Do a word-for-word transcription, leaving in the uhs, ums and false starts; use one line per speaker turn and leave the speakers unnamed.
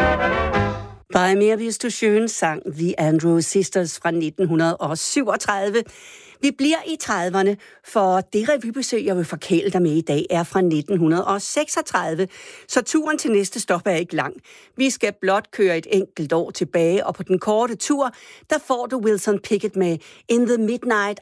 Bei mir bist du schön sang The Andrews Sisters fra nitten syvogtredive. Vi bliver i trediverne, for det revybesøg, jeg vil forkæle dig med i dag, er fra nitten seksogtredive, så turen til næste stop er ikke lang. Vi skal blot køre et enkelt år tilbage, og på den korte tur, der får du Wilson Pickett med In the Midnight